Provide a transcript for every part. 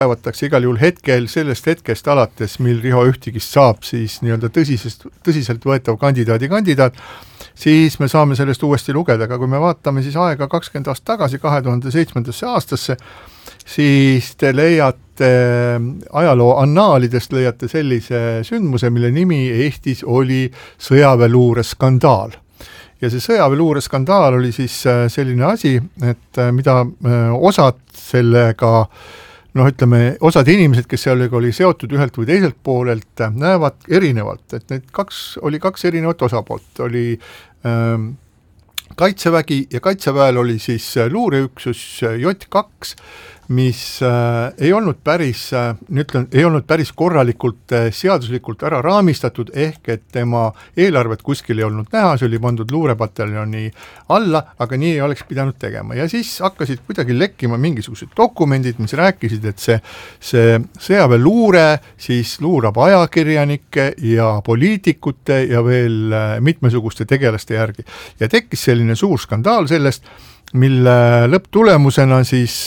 kaevatakse igal juhul sellest hetkest alates, mil Riho Ühtigist saab siis nii-öelda tõsiselt võetav kandidaat, siis me saame sellest uuesti lugeda, aga kui me vaatame siis aega 20 aastat tagasi, 2007. aastasse, siis te leiate ajaloo annaalidest leiate sellise sündmuse, mille nimi Eestis oli sõjaväeluure skandaal. Ja see sõjaväeluure skandaal oli siis selline asi, et mida osad sellega osad inimesed, kes sellega oli seotud ühelt või teiselt poolelt, näevad erinevalt, et need oli kaks erinevat osapoolt. Oli Kaitsevägi ja Kaitseväel oli siis luureüksus J2, mis ei olnud päris korralikult seaduslikult ära raamistatud, ehk et tema eelarvet kuskil ei olnud näha, see oli pandud luurepataljoni alla, aga nii ei oleks pidanud tegema. Ja siis hakkasid kuidagi lekkima mingisugused dokumendid, mis rääkisid, et see sõjaväeluure siis luurab ajakirjanike ja poliitikute ja veel mitmesuguste tegelaste järgi. Ja tekkis selline suur skandaal sellest, mille lõpptulemusena siis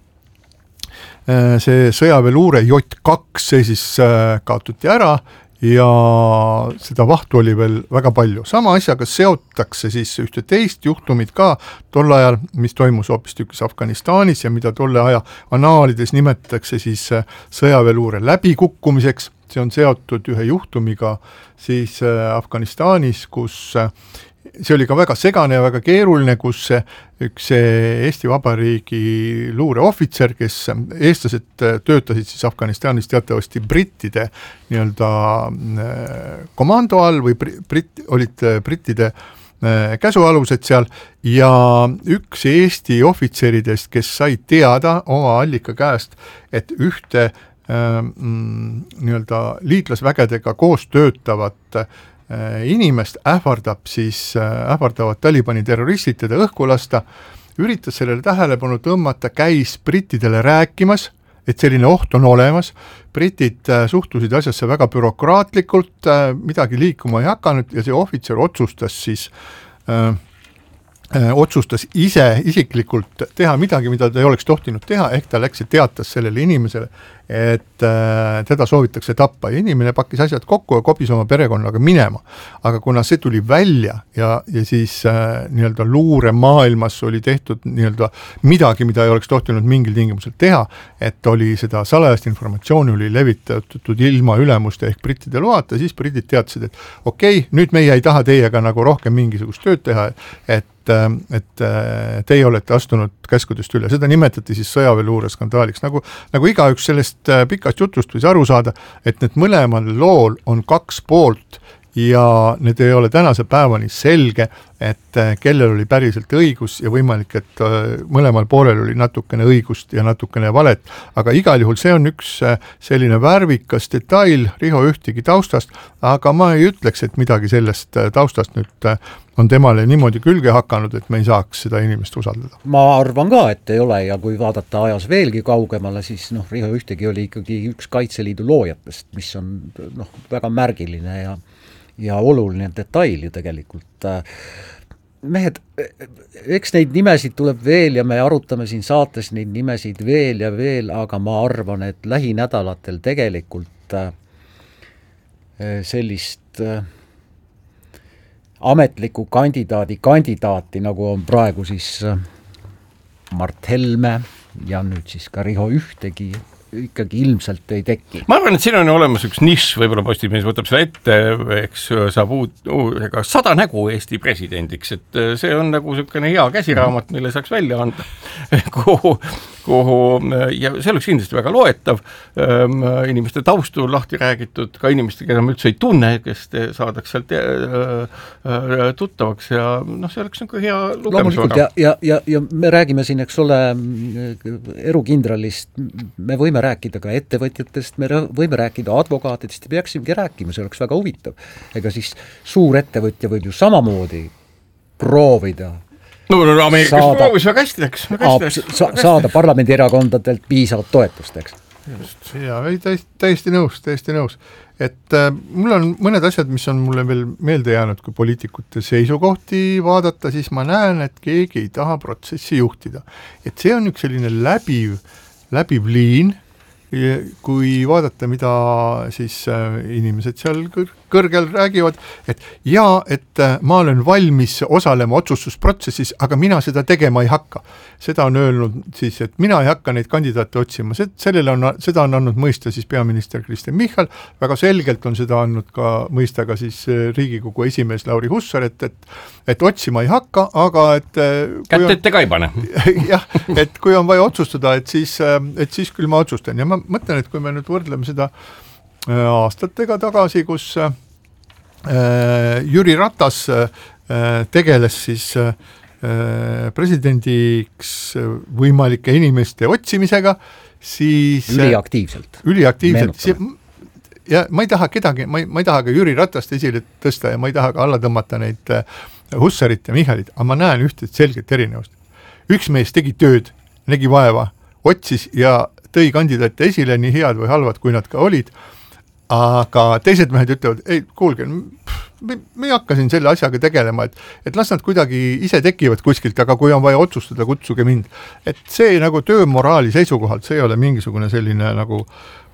see sõjaväeluure J2 siis kaotuti ära ja seda vahtu oli veel väga palju. Sama asjaga seotakse siis ühte teist juhtumit ka tol ajal, mis toimus hoopistükkis Afganistanis ja mida tolle aja annaalides nimetatakse siis sõjaväeluure läbikukkumiseks. See on seotud ühe juhtumiga siis Afganistanis, kus see oli ka väga segane ja väga keeruline, kus üks Eesti Vabariigi luureohvitser, kes eestlased töötasid siis Afganistanis teatavasti brittide nii-öelda komando all või olid brittide käsualused seal ja üks Eesti ohvitseridest, kes sai teada oma allika käest, et ühte nii-öelda liitlasvägedega koos töötavat inimest ähvardavad Talibani terroristid teda õhku lasta, üritas sellele tähelepanu tõmmata, käis brittidele rääkimas, et selline oht on olemas, britid suhtusid asjasse väga bürokraatlikult, midagi liikuma ei hakanud ja see ohvitser otsustas isiklikult teha midagi, mida ta ei oleks tohtinud teha, ehk ta läks ja teatas sellele inimesele, et teda soovitakse tappa ja inimene pakkis asjad kokku ja kopis oma perekonnaga minema. Aga kuna see tuli välja ja siis nii-öelda luure maailmas oli tehtud nii-öelda midagi, mida ei oleks tohtinud mingil tingimusel teha, et oli seda salajast informatsiooni oli levitatud ilma ülemuste ehk brittide loata, siis britid teadsid, et okei, nüüd meie ei taha teiega nagu rohkem mingisugust tööd teha, et teie olete astunud käskudest üle. Seda nimetati siis sõjaväeluure skandaaliks. Nagu igaüks sellest pikast jutust võis aru saada, et need mõlemal lool on kaks poolt ja need ei ole tänase päevani selge, et kellel oli päriselt õigus ja võimalik, et mõlemal poolel oli natukene õigust ja natukene valet, aga igal juhul see on üks selline värvikas detail Riho Ühtigi taustast, aga ma ei ütleks, et midagi sellest taustast nüüd on temale niimoodi külge hakanud, et me ei saaks seda inimest usaldada. Ma arvan ka, et ei ole ja kui vaadata ajas veelgi kaugemale, siis Riho Ühtegi oli ikkagi üks Kaitseliidu loojatest, mis on väga märgiline ja oluline detail ju tegelikult. Mehed, eks neid nimesid tuleb veel ja me arutame siin saates neid nimesid veel ja veel, aga ma arvan, et lähinädalatel tegelikult sellist ametliku kandidaati, nagu on praegu siis Mart Helme ja nüüd siis ka Riho Ühtegi, ikkagi ilmselt ei teki. Ma arvan, et siin on olemas üks nišš, võib-olla Postimees võtab selle ette, eks saab 100 nägu Eesti presidendiks, et see on nagu selline hea käsiraamat, mille saaks välja anda, kuhu ja see oleks kindlasti väga loetav, inimeste taustu lahti räägitud, ka inimeste, keda ma üldse ei tunne, kes saadaks sealt tuttavaks ja see oleks nagu hea lugemisvaga. Ja me räägime siin, eks ole, erukindralist, me võime rääkida ka ettevõtjatest, me võime rääkida advokaatidest ja peaksimegi rääkima, see oleks väga huvitav. Ega siis suur ettevõtja võib ju samamoodi proovida Ameerikas proovis väga hästi läks. Saada parlamendierakondadelt piisavat toetust, eks. Ja, täiesti nõus. Et mul on mõned asjad, mis on mulle veel meelde jäänud, kui poliitikute seisukohti vaadata, siis ma näen, et keegi ei taha protsessi juhtida. Et see on üks selline läbiv liin kui vaadata, mida siis inimesed seal kõrgel räägivad, et ma olen valmis osalema otsustusprotsessis, aga mina seda tegema ei hakka. Seda on öelnud siis, et mina ei hakka neid kandidaate otsima. Seda on andnud mõista siis peaminister Kristen Michal, väga selgelt on seda andnud ka mõista ka siis Riigikogu esimees Lauri Hussar, et otsima ei hakka, aga et kätt ette ka ei pane. Jah, et kui on vaja otsustada, et siis küll ma otsustan. Ja ma mõtlen, et kui me nüüd võrdleme seda aastatega tagasi, kus Jüri Ratas tegeles siis presidendiks võimalike inimeste otsimisega, siis üliaktiivselt. Ja ma ei taha kedagi, ma ei taha ka Jüri Ratast esile tõsta ja ma ei taha ka alla tõmmata neid Hussarit ja Michalit, aga ma näen ühte selget erinevust. Üks mees tegi tööd, nägi vaeva, otsis ja tõi kandidaate esile, nii head või halvad, kui nad ka olid, aga teised mehed ütlevad, ei, kuulge, me ei hakka siin selle asjaga tegelema, et las nad kuidagi ise tekivad kuskilt, aga kui on vaja otsustada, kutsuge mind. Et see nagu töömoraali seisukohalt, see ei ole mingisugune selline nagu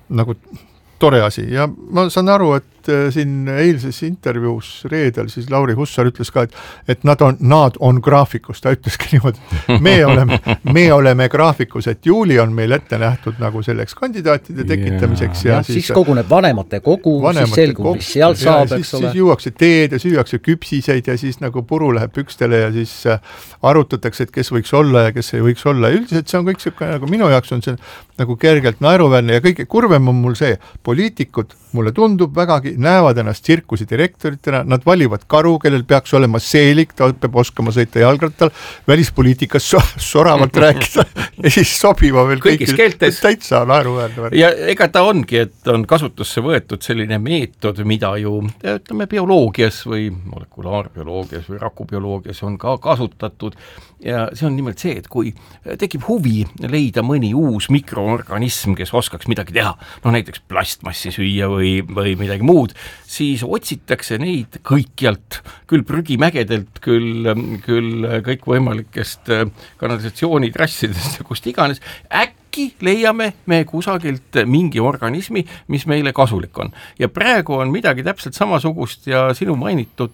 tore asi ja ma saan aru, et siin eilses intervjuus reedel siis Lauri Hussar ütles ka, et nad on graafikus, ta ütleski niimoodi, me oleme graafikus, et juuli on meil ette nähtud nagu selleks kandidaatide tekitamiseks ja siis koguneb vanemate kogu, siis selgub, mis sealt saab, eks ole. Siis juuakse teed ja süüakse küpsiseid ja siis nagu puru läheb pükstele ja siis arutatakse, et kes võiks olla ja kes ei võiks olla. Üldiselt see on kõik selline, nagu minu jaoks on see nagu kergelt naeruväärne ja kõige kurvem on mul see, poliitikud, mulle tundub vägagi, näevad ennast tsirkusi direktoritena, nad valivad karu, kellel peaks olema seelik, ta peab oskama sõita jalgrattal, välispoliitikas soravalt rääkida ja siis sobiva veel kõigis keeltes. Täitsa naeruväärne. Ja ega ta ongi, et on kasutusse võetud selline meetod, mida ju ütleme bioloogias või molekulaarbioloogias või rakubioloogias on ka kasutatud ja see on nimelt see, et kui tekib huvi leida mõni uus mikroorganism, kes oskaks midagi teha, näiteks plastmassi süüa või midagi muud, siis otsitakse neid kõikjalt, küll prügimägedelt, küll kõikvõimalikest kanalisatsioonitrassidest ja kust iganes, äkki leiame me kusagilt mingi organismi, mis meile kasulik on. Ja praegu on midagi täpselt samasugust ja sinu mainitud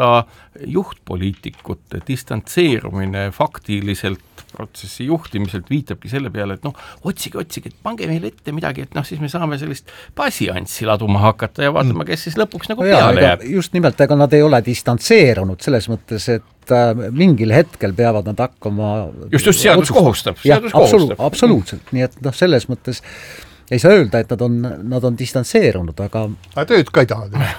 juhtpoliitikute distantseerumine faktiliselt protsessi juhtimiselt viitabki selle peale, et otsige, et pange meile ette midagi, et siis me saame sellist passianssi laduma hakata ja vaatama, kes siis lõpuks nagu peale jääb. Just nimelt, ega nad ei ole distantseerunud selles mõttes, et mingil hetkel peavad nad hakkama just seadus kohustab. Absoluutselt, nii et selles mõttes ei saa öelda, et nad on distantseerunud, aga tööd ka ei taha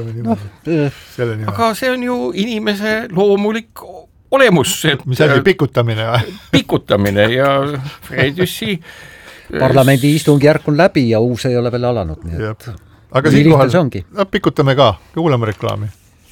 teha. Aga see on ju inimese loomulik olemus, et mis asi pikutamine? Pikutamine ja Fred Jüssi parlamendi istungjärk on läbi ja uus ei ole veel alanud. Nii et aga siinkohal pikutame ka, kuulame reklaami.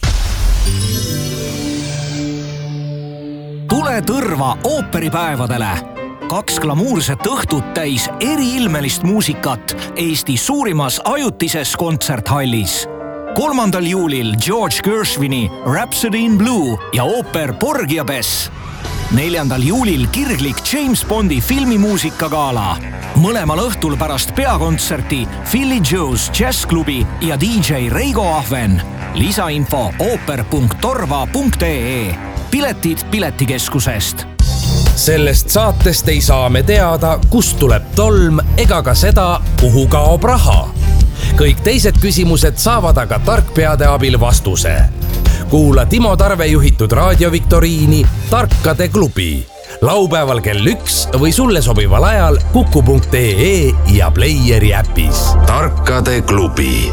Tule tõrva ooperipäevadele. 2 glamuurset õhtut täis eriilmelist muusikat Eesti suurimas ajutises kontserthallis. 3. juulil George Gershwini Rhapsody in Blue ja ooper Porgy ja Bess. 4. juulil kirglik James Bondi filmimuusikagaala. Mõlemal õhtul pärast peakontserti Philly Joe's Jazzklubi ja DJ Reigo Ahven. Lisainfo ooper.torva.ee. Piletid Piletikeskusest. Sellest saatest ei saa me teada, kust tuleb tolm ega ka seda, kuhu kaob raha. Kõik teised küsimused saavad aga tarkpeade abil vastuse. Kuula Timo Tarve juhitud raadioviktoriini Tarkade klubi. Laupäeval kell 1 või sulle sobival ajal kuku.ee ja Playeri äpis. Tarkade klubi.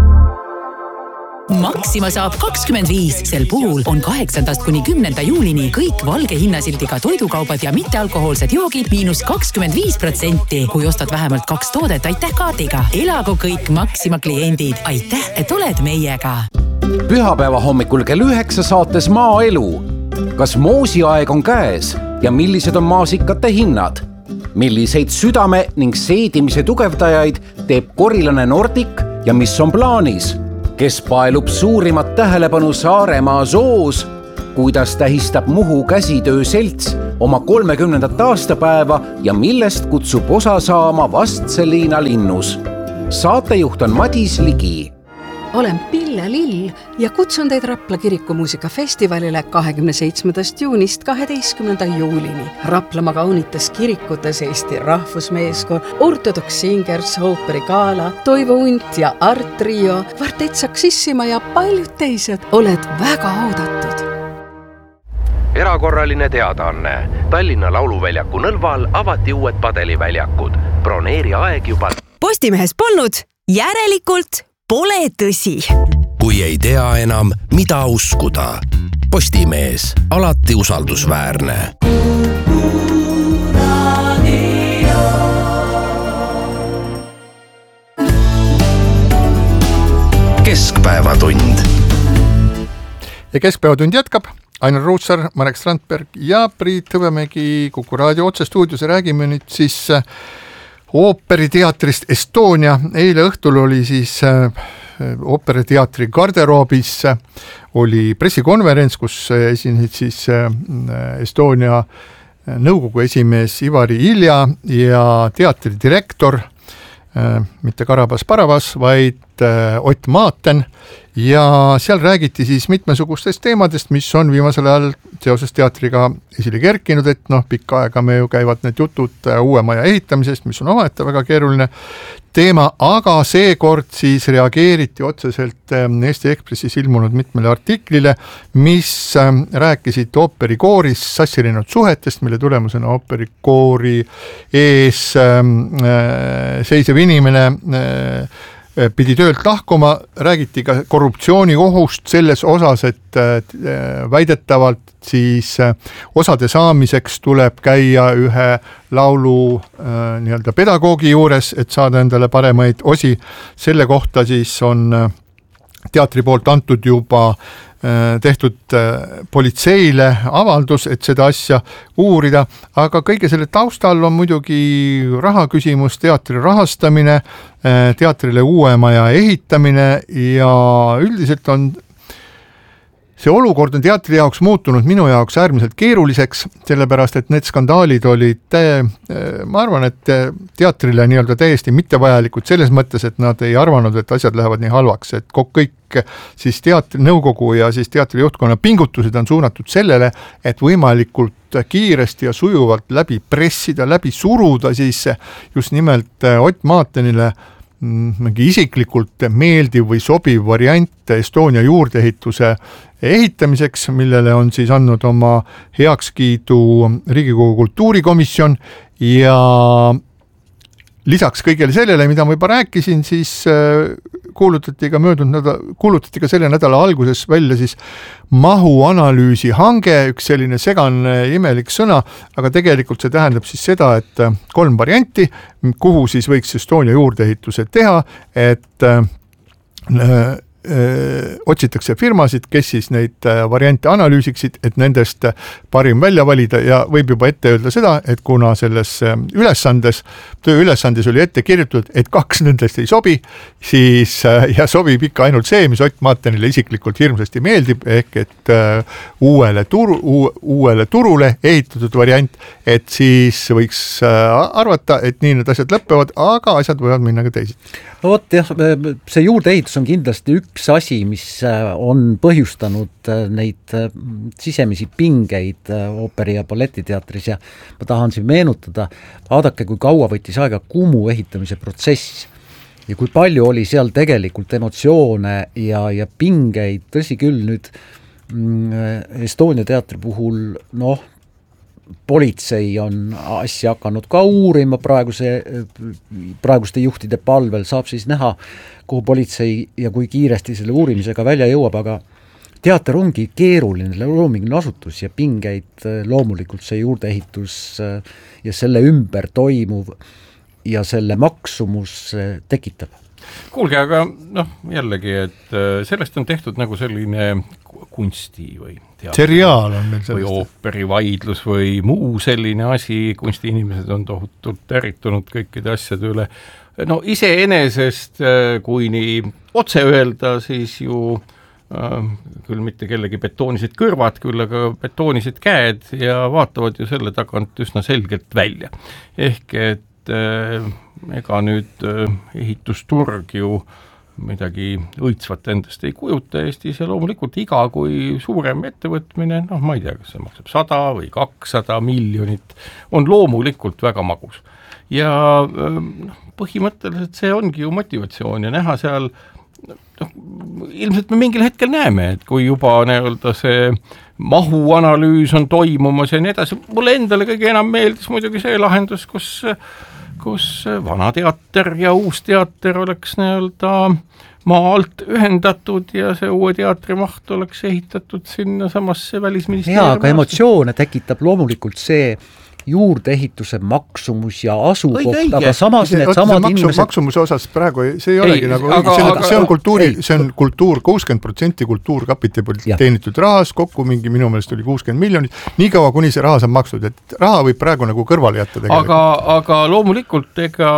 Maxima saab 25. Sel puhul on 8. kuni 10. juulini kõik valge hinnasildiga toidukaubad ja mittealkohoolsed joogid -25%. Kui ostad vähemalt 2 toodet, aitäh kaardiga. Elagu kõik Maxima kliendid. Aitäh, et oled meiega. Pühapäeva hommikul kell 9 saates Maaelu. Kas moosiaeg on käes ja millised on maasikate hinnad? Milliseid südame ning seedimise tugevdajaid teeb korilane Nordic ja mis on plaanis? Kes paelub suurimat tähelepanu Saaremaa soos kuidas tähistab Muhu käsitöö selts oma 30. aastapäeva ja millest kutsub osa saama Vastseliina linnus. Saatejuht on Madis Ligi. Olen Pille Lill ja kutsun teid Rapla kirikumuusikafestivalile 27. juunist 12. juulini. Raplamaa kaunites kirikutes Eesti rahvusmeeskoor, Ortodoks Singers, ooperigala, Toivo Unt ja Art Trio, kvartett Saksissima ja paljud teised. Oled väga oodatud. Erakorraline teadaanne. Tallinna Lauluväljaku Nõlval avati uued padeliväljakud. Broneeri aeg juba. Postimehes polnud, järelikult pole tõsi. Kui ei tea enam, mida uskuda. Postimees, alati usaldusväärne. Keskpäevatund. Ja Keskpäevatund jätkab. Ainar Ruussaar, Marek Strandberg ja Priit Hõbemägi Kuku raadio otsestuudios. Räägime nüüd siis ooperiteatrist Estonia. Eile õhtul oli siis ooperiteatri garderoobis oli pressikonverents, kus esinesid siis Estonia nõukogu esimees Ivari Ilja ja teatri direktor, mitte Karabas-Parabas, vaid Ott Maaten, ja seal räägiti siis mitmesugustest teemadest, mis on viimasel ajal seoses teatriga esile kerkinud, et pikka aega me ju käivad need jutud uue maja ehitamisest, mis on omaette väga keeruline teema, aga seekord siis reageeriti otseselt Eesti Ekspressis ilmunud mitmele artiklile, mis rääkisid ooperikooris sassirenud suhetest, mille tulemusena ooperikoori ees seisev inimene pidi töölt lahkuma. Räägiti ka korruptsiooni ohust selles osas, et väidetavalt siis osade saamiseks tuleb käia ühe laulu nii-öelda pedagoogi juures, et saada endale paremaid osi. Selle kohta siis on teatri poolt antud juba tehtud politseile avaldus, et seda asja uurida, aga kõige selle taustal on muidugi raha küsimus, teatri rahastamine, teatrile uue maja ehitamine ja üldiselt on see olukord on teatri jaoks muutunud minu jaoks äärmiselt keeruliseks, sellepärast et need skandaalid olid, ma arvan, et teatrile nii-öelda täiesti mittevajalikud selles mõttes, et nad ei arvanud, et asjad lähevad nii halvaks, et kõik siis teatri nõukogu ja siis teatri juhtkonna pingutused on suunatud sellele, et võimalikult kiiresti ja sujuvalt läbi pressida, läbi suruda siis just nimelt Ott Maatenile mingi isiklikult meeldiv või sobiv variant Estonia juurdeehituse ehitamiseks, millele on siis andnud oma heakskiidu Riigikogu kultuurikomisjon ja lisaks kõigele sellele, mida ma juba rääkisin, siis kuulutati ka selle nädala alguses välja siis mahuanalüüsi hange, üks selline segane imelik sõna, aga tegelikult see tähendab siis seda, et 3 varianti, kuhu siis võiks Estonia juurdeehituse teha, et otsitakse firmasid, kes siis neid variante analüüsiksid, et nendest parim välja valida ja võib juba ette öelda seda, et kuna selles tööülesandes oli ette kirjutatud, et 2 nendest ei sobi, siis ja sobib ikka ainult see, mis Ott Maatenile isiklikult hirmsasti meeldib, ehk et uuele turule ehitatud variant, et siis võiks arvata, et nii need asjad lõppevad, aga asjad võivad minna ka teisiti. No vot jah, see juurdeehitus on kindlasti üks asi, mis on põhjustanud neid sisemisi pingeid ooperi- ja balletiteatris ja ma tahan siin meenutada, vaadake, kui kaua võttis aega Kumu ehitamise protsess ja kui palju oli seal tegelikult emotsioone ja pingeid, tõsi küll nüüd Estonia teatri puhul, politsei on asja hakanud ka uurima praeguste juhtide palvel, saab siis näha, kuhu politsei ja kui kiiresti selle uurimisega välja jõuab, aga teater ongi keeruline loominguline asutus ja pingeid loomulikult see juurdeehitus ja selle ümber toimuv ja selle maksumus tekitab. Kuulge, aga jällegi, et sellest on tehtud nagu selline kunsti või seriaal on meil või ooperivaidlus või muu selline asi, kunstiinimesed on tohutult ärritunud kõikide asjade üle. Iseenesest, kui nii otse öelda, siis ju küll mitte kellegi betoonised kõrvad, küll aga betoonised käed ja vaatavad ju selle tagant üsna selgelt välja. Ehk et ega nüüd ehitusturg ju midagi õitsvat endast ei kujuta Eestis ja loomulikult iga kui suurem ettevõtmine, ma ei tea, kas see maksab 100 või 200 miljonit, on loomulikult väga magus. Ja põhimõtteliselt see ongi ju motivatsioon ja näha seal, ilmselt me mingil hetkel näeme, et kui juba see mahuanalüüs on toimumas ja nii edasi, mulle endale kõige enam meeldis muidugi see lahendus, kus vana teater ja uus teater oleks maa alt ühendatud ja see uue teatri maht oleks ehitatud sinna samasse välisministeeriumi. Jaa, aga emotsioone tekitab loomulikult see juurdeehituse maksumus ja asukoht, aga samas need samad inimesed... Maksumuse osas praegu see ei olegi see on kultuur, 60% kultuurkapitali teenitud rahas, kokku minu meelest oli 60 miljonit, nii kaua kuni see raha saab makstud, et raha võib praegu kõrvale jätta tegelikult. Aga loomulikult ega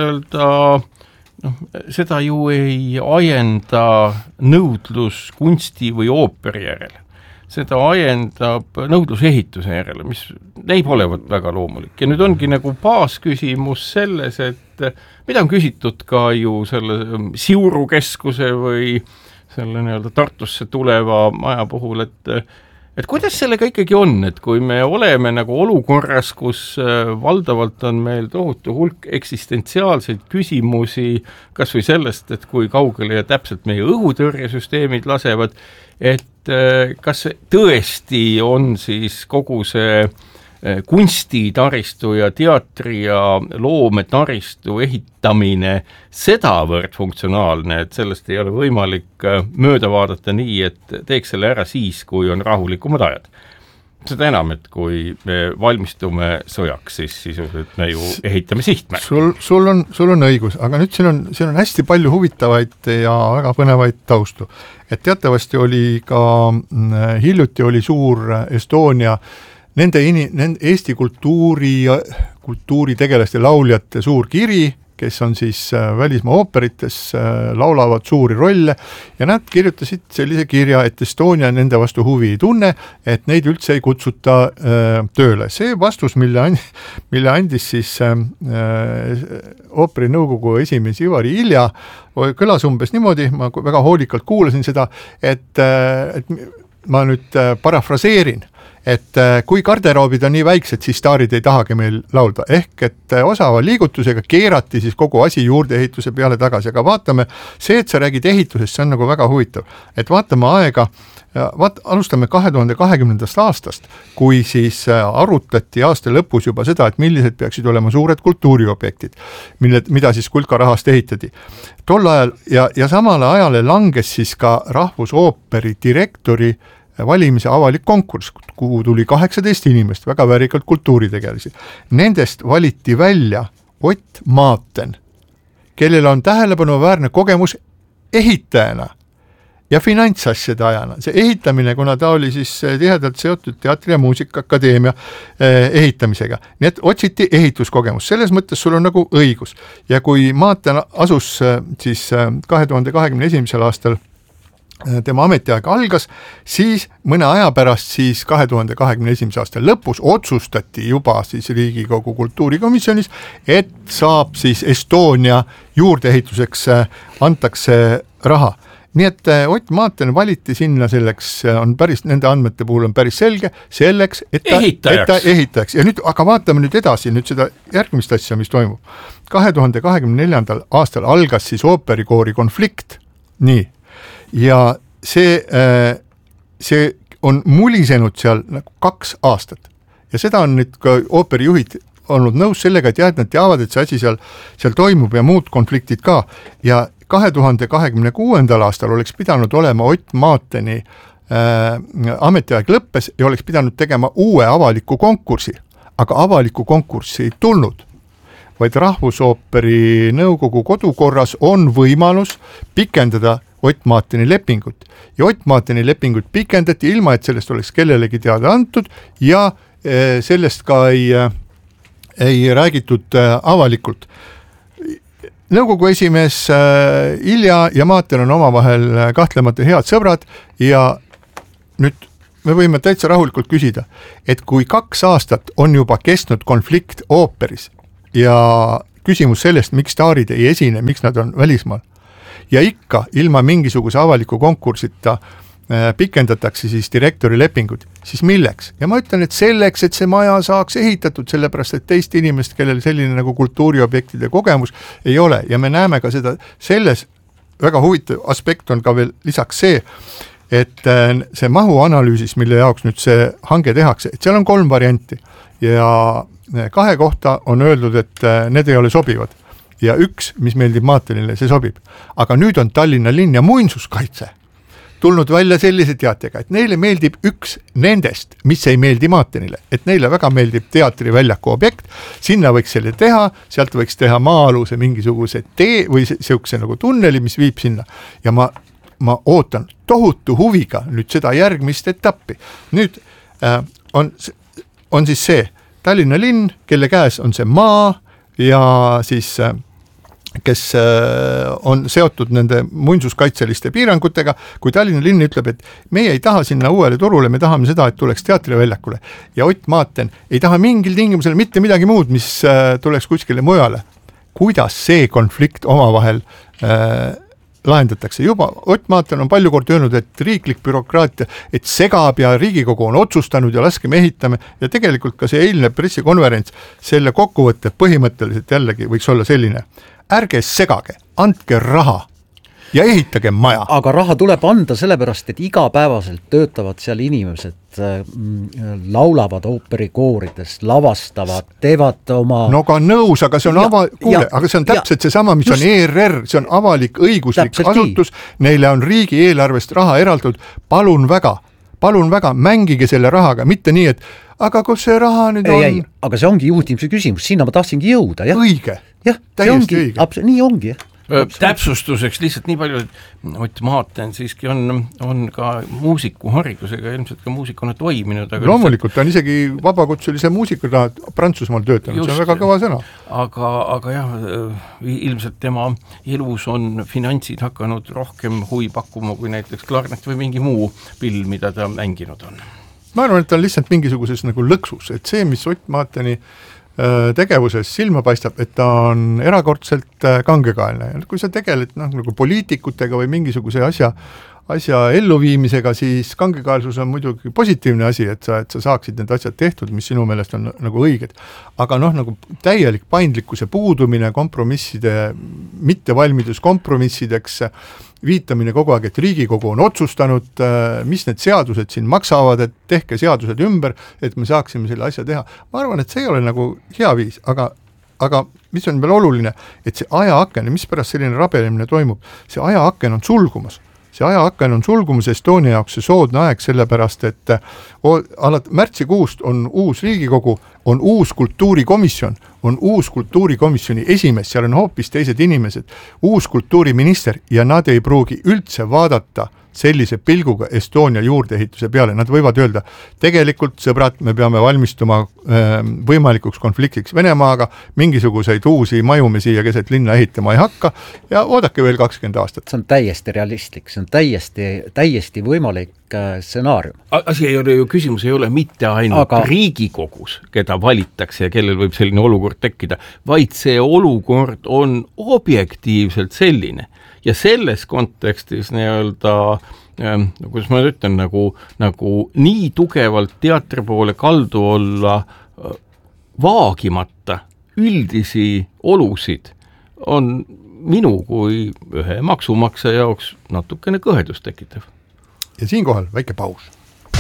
seda ju ei ajenda nõudlus kunsti või ooperi järele. Seda ajendab nõudlusehituse järele, mis näib olevat väga loomulik. Ja nüüd ongi baasküsimus selles, et mida on küsitud ka ju selle Siurukeskuse või selle Tartusse tuleva maja puhul, et kuidas sellega ikkagi on, et kui me oleme olukorras, kus valdavalt on meil tohutu hulk eksistentsiaalseid küsimusi, kas või sellest, et kui kaugele ja täpselt meie õhutõrjesüsteemid lasevad, et kas tõesti on siis kogu see kunstitaristu ja teatri ja loometaristu ehitamine sedavõrd funktsionaalne, et sellest ei ole võimalik mööda vaadata nii, et teeks selle ära siis, kui on rahulikumad ajad. Seda enam, et kui me valmistume sõjaks, siis sisuliselt me ju ehitame sihtmärki. Sul on õigus, aga nüüd siin on hästi palju huvitavaid ja väga põnevaid taustu. Et teatavasti oli ka hiljuti oli suur Estonia nende Eesti kultuuritegelaste lauljate suur kiri, kes on siis välismaa ooperites, laulavad suuri rolle ja nad kirjutasid sellise kirja, et Estonia nende vastu huvi ei tunne, et neid üldse ei kutsuta tööle. See vastus, mille andis siis ooperi nõukogu esimees Ivari Ilja, kõlas umbes niimoodi, ma väga hoolikalt kuulasin seda, et ma nüüd parafraseerin, et kui garderoobid on nii väiksed, siis staarid ei tahagi meil laulda. Ehk et osava liigutusega keerati siis kogu asi juurdeehituse peale tagasi. Aga vaatame, see, et sa räägid ehitusest, see on väga huvitav. Et vaatame aega, alustame 2020. aastast, kui siis arutati aasta lõpus juba seda, et millised peaksid olema suured kultuuriobjektid, mida siis kulka rahast ehitati. Tol ajal ja samale ajale langes siis ka Rahvusooperi direktori valimise avalik konkurss, kuhu tuli 18 inimest, väga väärikalt kultuuritegelisi. Nendest valiti välja Ott Maaten, kellel on tähelepanuväärne kogemus ehitajana ja finantsasjade ajana. See ehitamine, kuna ta oli siis tihedalt seotud Teatri- ja Muusikaakadeemia ehitamisega. Nii et otsiti ehituskogemus. Selles mõttes sul on õigus. Ja kui Maaten asus siis 2021. aastal tema ametiaeg algas, siis mõne aja pärast siis 2021. aastal lõpus otsustati juba siis Riigikogu kultuurikomisjonis, et saab siis Estonia juurdeehituseks antakse raha. Nii et Ott Maaten valiti sinna selleks, on päris, nende andmete puhul on päris selge, selleks, et ta ehitajaks. Ja nüüd, aga vaatame nüüd edasi, nüüd seda järgmist asja, mis toimub. 2024. aastal algas siis ooperikoori konflikt, nii. Ja see on mulisenud seal 2 aastat. Ja seda on nüüd ka ooperijuhid olnud nõus sellega, et nad teavad, et see asi seal toimub ja muud konfliktid ka. Ja 2026. aastal oleks pidanud olema Ott Maateni ametiaeg lõppes ja oleks pidanud tegema uue avaliku konkursi. Aga avaliku konkurssi ei tulnud, vaid Rahvusooperi nõukogu kodukorras on võimalus pikendada Ott Maateni lepingut. Ja Ott Maateni lepingut pikendati ilma, et sellest oleks kellelegi teada antud ja sellest ka ei räägitud avalikult. nõukogu esimees Ilja ja Maaten on omavahel kahtlemata head sõbrad ja nüüd me võime täitsa rahulikult küsida, et kui 2 aastat on juba kestnud konflikt ooperis ja küsimus sellest, miks staarid ei esine, miks nad on välismaal ja ikka ilma mingisuguse avaliku konkursita pikendatakse siis direktori lepingud, siis milleks? Ja ma ütlen, et selleks, et see maja saaks ehitatud, sellepärast, et teist inimest, kellel selline nagu kultuuriobjektide kogemus ei ole ja me näeme ka seda, selles väga huvitav aspekt on ka veel lisaks see, et see mahuanalüüsis, mille jaoks nüüd see hange tehakse, et seal on 3 varianti ja 2 kohta on öeldud, et need ei ole sobivad ja 1, mis meeldib Maatenile, see sobib. Aga nüüd on Tallinna linn ja muinsuskaitse tulnud välja sellise teatega, et neile meeldib 1 nendest, mis ei meeldi Maatenile, et neile väga meeldib teatriväljaku objekt, sinna võiks selle teha, sealt võiks teha maa-aluse mingisuguse tee või siukse nagu tunneli, mis viib sinna ja ma ootan tohutu huviga nüüd seda järgmist etappi. Nüüd on siis see Tallinna linn, kelle käes on see maa ja siis kes on seotud nende muinsuskaitseliste piirangutega, kui Tallinna linn ütleb, et meie ei taha sinna uuele turule, me tahame seda, et tuleks teatriväljakule ja Ott Maaten ei taha mingil tingimusel mitte midagi muud, mis tuleks kuskile mujale. Kuidas see konflikt omavahel lahendatakse? Juba Ott Maaten on palju kord öelnud, et riiklik bürokraatia, et segab ja Riigikogu on otsustanud ja laske me ehitame ja tegelikult ka see eilne pressikonverents, selle kokkuvõtte põhimõtteliselt jällegi võiks olla selline. Ärge segage, andke raha ja ehitage maja. Aga raha tuleb anda sellepärast, et igapäevaselt töötavad seal inimesed, laulavad ooperikoorides, lavastavad, teevad oma... No ka nõus, aga see on aga see on täpselt seesama, mis on ERR, see on avalik õiguslik asutus, neile on riigi eelarvest raha eraldatud, palun väga, mängige selle rahaga, mitte nii, et aga kus see raha nüüd on? Ei, aga see ongi juhtimise küsimus, sinna ma tahtsingi jõuda. Jah. Õige, täiesti õige. Nii ongi, jah. Täpsustuseks lihtsalt nii palju, et Ott Maaten siiski on ka muusiku haridusega, ilmselt ka muusikuna toiminud. Aga loomulikult ta on isegi vabakutselise muusikuna Prantsusmaal töötanud, see on väga kõva sõna. Aga jah, ilmselt tema elus on finantsid hakanud rohkem huvi pakkuma kui näiteks klarnet või mingi muu pill, mida ta mänginud on. Ma arvan, et ta on lihtsalt mingisuguses nagu lõksus, et see, mis Ott Maateni tegevuses silma paistab, et ta on erakordselt kangekaelne. Kui sa tegeled nagu poliitikutega või mingisuguse asja elluviimisega, siis kangekaelsus on muidugi positiivne asi, et sa saaksid need asjad tehtud, mis sinu meelest on nagu õiged. Aga nagu täielik paindlikkuse puudumine, kompromisside, mittevalmidus kompromissideks, viitamine kogu aeg, et Riigikogu on otsustanud, mis need seadused siin maksavad, et tehke seadused ümber, et me saaksime selle asja teha. Ma arvan, et see ei ole nagu hea viis, aga mis on veel oluline, et see ajaaken, mis pärast selline rabelemine toimub, see ajaaken on sulgumas. See ajaaken on sulgumas Estonia jaoks see soodne aeg, sellepärast, et märtsikuust on uus Riigikogu, on uus kultuurikomisjon, on uus kultuurikomisjoni esimees, seal on hoopis teised inimesed, uus kultuuriminister ja nad ei pruugi üldse vaadata sellise pilguga Estonia juurdeehituse peale. Nad võivad öelda, tegelikult sõbrad, me peame valmistuma võimalikuks konfliktiks Venemaaga, mingisuguseid uusi maju me siia keset linna ehitama ei hakka ja oodake veel 20 aastat. See on täiesti realistlik, see on täiesti võimalik stsenaarium. Asi ei ole ju, küsimus ei ole mitte ainult Riigikogus, keda valitakse ja kellel võib selline olukord tekkida, vaid see olukord on objektiivselt selline. Ja selles kontekstis nii-öelda, kuidas ma ütlen, nagu nii tugevalt teatri poole kaldu olla vaagimata üldisi olusid on minu kui ühe maksumaksja jaoks natukene kõhedust tekitav. Ja siinkohal väike paus.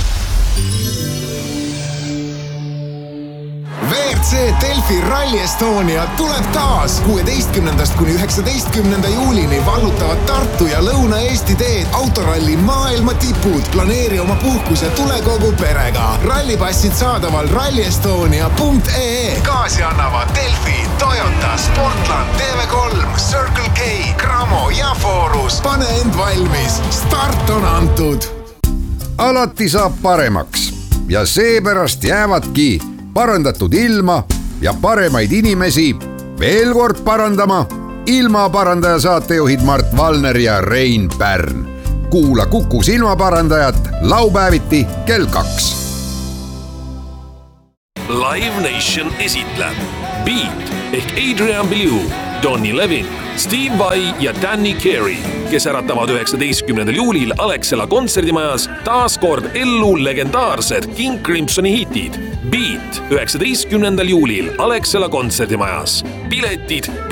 WRC Delfi Rally Estonia tuleb taas 16. kuni 19. juulini vallutavad Tartu ja Lõuna-Eesti teed autoralli maailma tipud. Planeeri oma puhkus ja tule kogu perega. Rallipassid saadaval rallyestonia.ee. Kaasi annavad Delfi, Toyota, Sportland, TV3, Circle K, Cramo ja Forus. Pane end valmis. Start on antud. Alati saab paremaks ja seepärast jäävadki parandatud ilma ja paremaid inimesi veel kord parandama ilmaparandaja saatejuhid Mart Valner ja Rein Pärn. Kuula Kuku silmaparandajat laupäeviti kell 2. Live Nation esitleb Beat ehk Adrian Belew, Donny Levin, Steve Vai ja Danny Carey, kes äratavad 19. juulil Alexela kontserdimajas taas kord ellu legendaarsed King Crimsoni hitid. Beat 19. juulil Alexela kontserdimajas. Piletid